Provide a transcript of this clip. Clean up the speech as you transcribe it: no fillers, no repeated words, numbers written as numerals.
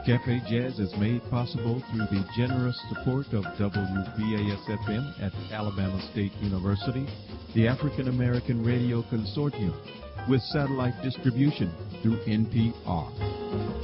Cafe Jazz is made possible through the generous support of WBAS-FM at Alabama State University, the African American Radio Consortium, with satellite distribution through NPR.